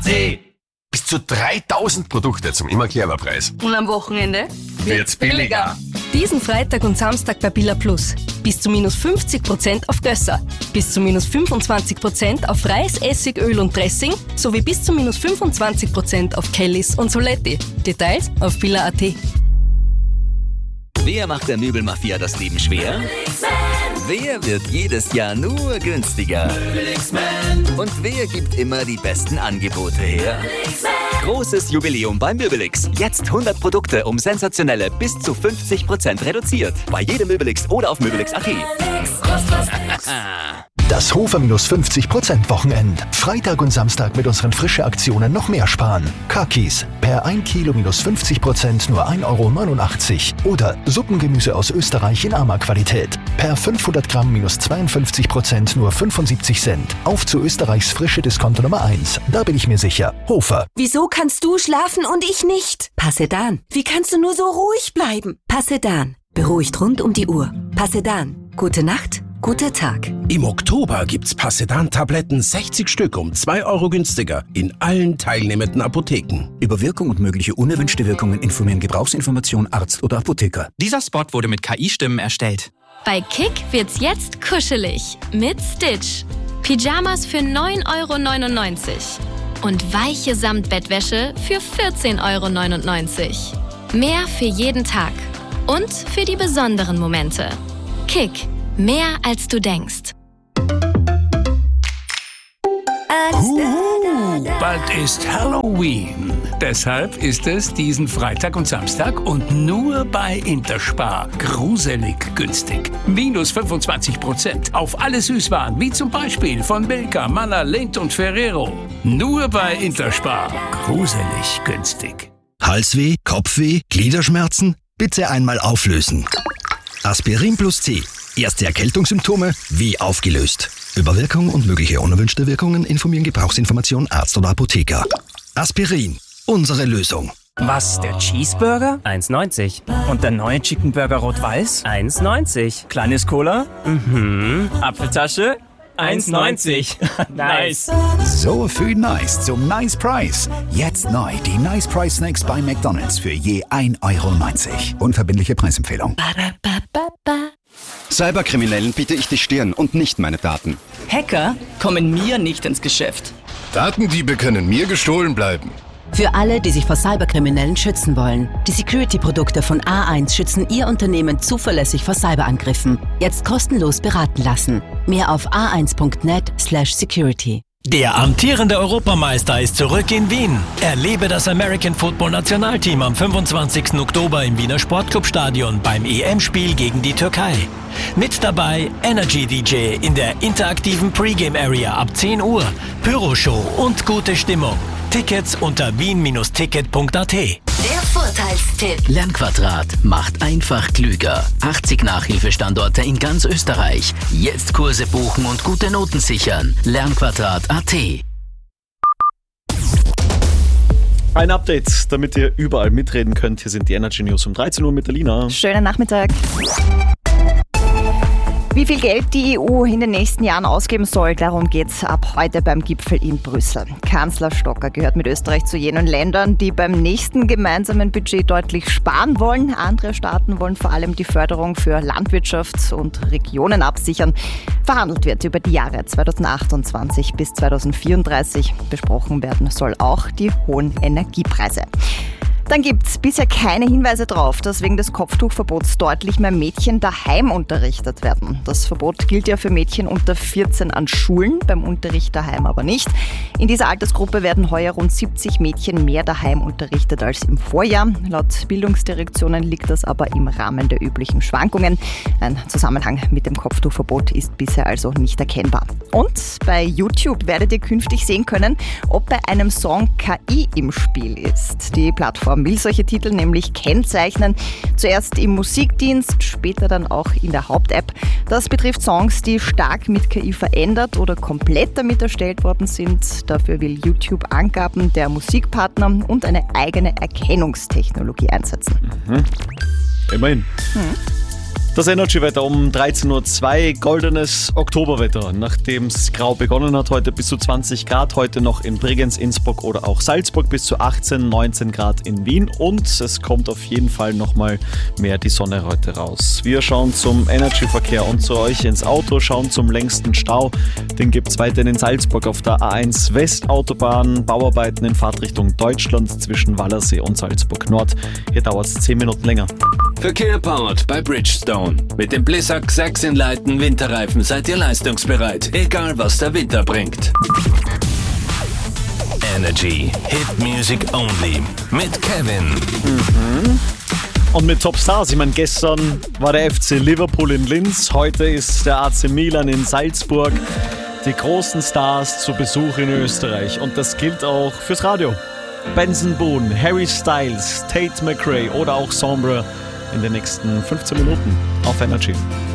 Bis zu 3000 Produkte zum immer clever Preis. Und am Wochenende Wird's billiger. Diesen Freitag und Samstag bei Billa Plus. Bis zu minus 50% auf Gösser. Bis zu minus 25% auf Reis, Essig, Öl und Dressing. Sowie bis zu minus 25% auf Kellys und Soletti. Details auf billa.at. Wer macht der Möbelmafia das Leben schwer? Wer wird jedes Jahr nur günstiger? Und wer gibt immer die besten Angebote her? Großes Jubiläum bei Möbelix. Jetzt 100 Produkte um sensationelle bis zu 50% reduziert. Bei jedem Möbelix oder auf Möbelix.at. Das Hofer minus 50% Wochenend. Freitag und Samstag mit unseren frischen Aktionen noch mehr sparen. Kakis, per 1 Kilo minus 50% nur 1,89 €. Oder Suppengemüse aus Österreich in armer Qualität. Per 500 Gramm minus 52% nur 75 Cent. Auf zu Österreichs frische Discounter Nummer 1. Da bin ich mir sicher. Hofer. Wieso kannst du schlafen und ich nicht? Passedan. Wie kannst du nur so ruhig bleiben? Passedan. Beruhigt rund um die Uhr. Passedan. Gute Nacht, guter Tag. Im Oktober gibt's Passedan-Tabletten 60 Stück um 2 € günstiger in allen teilnehmenden Apotheken. Über Wirkung und mögliche unerwünschte Wirkungen informieren Gebrauchsinformation Arzt oder Apotheker. Dieser Spot wurde mit KI-Stimmen erstellt. Bei Kick wird's jetzt kuschelig mit Stitch. Pyjamas für 9,99 € und weiche Samtbettwäsche für 14,99 €. Mehr für jeden Tag und für die besonderen Momente. Kick. Mehr als du denkst. Bald ist Halloween. Deshalb ist es diesen Freitag und Samstag und nur bei Interspar gruselig günstig. Minus 25% auf alle Süßwaren, wie zum Beispiel von Milka, Manna, Lindt und Ferrero. Nur bei Interspar gruselig günstig. Halsweh, Kopfweh, Gliederschmerzen? Bitte einmal auflösen. Aspirin plus T. Erste Erkältungssymptome wie aufgelöst. Über Wirkung und mögliche unerwünschte Wirkungen informieren Gebrauchsinformation Arzt oder Apotheker. Aspirin. Unsere Lösung. Was, der Cheeseburger? 1,90. Und der neue Chicken Burger Rot-Weiß? 1,90. Kleines Cola? Apfeltasche? 1,90. Nice. So viel Nice zum Nice Price. Jetzt neu die Nice Price Snacks bei McDonald's für je 1,90 €. Unverbindliche Preisempfehlung. Cyberkriminellen biete ich die Stirn und nicht meine Daten. Hacker kommen mir nicht ins Geschäft. Datendiebe können mir gestohlen bleiben. Für alle, die sich vor Cyberkriminellen schützen wollen. Die Security-Produkte von A1 schützen Ihr Unternehmen zuverlässig vor Cyberangriffen. Jetzt kostenlos beraten lassen. Mehr auf a1.net/security. Der amtierende Europameister ist zurück in Wien. Erlebe das American Football Nationalteam am 25. Oktober im Wiener Sportclubstadion beim EM-Spiel gegen die Türkei. Mit dabei Energy DJ in der interaktiven Pre-Game Area ab 10 Uhr, Pyroshow und gute Stimmung. Tickets unter wien-ticket.at. Der Vorteilstipp. Lernquadrat macht einfach klüger. 80 Nachhilfestandorte in ganz Österreich. Jetzt Kurse buchen und gute Noten sichern. Lernquadrat.at. Ein Update, damit ihr überall mitreden könnt. Hier sind die Energy News um 13 Uhr mit der Lina. Schönen Nachmittag. Wie viel Geld die EU in den nächsten Jahren ausgeben soll, darum geht's ab heute beim Gipfel in Brüssel. Kanzler Stocker gehört mit Österreich zu jenen Ländern, die beim nächsten gemeinsamen Budget deutlich sparen wollen. Andere Staaten wollen vor allem die Förderung für Landwirtschaft und Regionen absichern. Verhandelt wird über die Jahre 2028 bis 2034. Besprochen werden soll auch die hohen Energiepreise. Dann gibt es bisher keine Hinweise darauf, dass wegen des Kopftuchverbots deutlich mehr Mädchen daheim unterrichtet werden. Das Verbot gilt ja für Mädchen unter 14 an Schulen, beim Unterricht daheim aber nicht. In dieser Altersgruppe werden heuer rund 70 Mädchen mehr daheim unterrichtet als im Vorjahr. Laut Bildungsdirektionen liegt das aber im Rahmen der üblichen Schwankungen. Ein Zusammenhang mit dem Kopftuchverbot ist bisher also nicht erkennbar. Und bei YouTube werdet ihr künftig sehen können, ob bei einem Song KI im Spiel ist. Die Plattform will solche Titel nämlich kennzeichnen. Zuerst im Musikdienst, später dann auch in der Haupt-App. Das betrifft Songs, die stark mit KI verändert oder komplett damit erstellt worden sind. Dafür will YouTube Angaben der Musikpartner und eine eigene Erkennungstechnologie einsetzen. Immerhin. Das Energy-Wetter um 13.02 Uhr, goldenes Oktoberwetter. Nachdem es grau begonnen hat, heute bis zu 20 Grad, heute noch in Bregenz, Innsbruck oder auch Salzburg bis zu 18, 19 Grad in Wien und es kommt auf jeden Fall nochmal mehr die Sonne heute raus. Wir schauen zum Energy-Verkehr und zu euch ins Auto, schauen zum längsten Stau. Den gibt es weiterhin in Salzburg auf der A1 Westautobahn, Bauarbeiten in Fahrtrichtung Deutschland zwischen Wallersee und Salzburg Nord. Hier dauert es 10 Minuten länger. Verkehr powered bei Bridgestone. Mit dem Blizzak Saxon-Leiten Winterreifen seid ihr leistungsbereit, egal was der Winter bringt. Energy Hit Music Only mit Kevin. Und mit Topstars, ich meine, gestern war der FC Liverpool in Linz, heute ist der AC Milan in Salzburg. Die großen Stars zu Besuch in Österreich und das gilt auch fürs Radio. Benson Boone, Harry Styles, Tate McRae oder auch Sombra in den nächsten 15 Minuten auf Energy.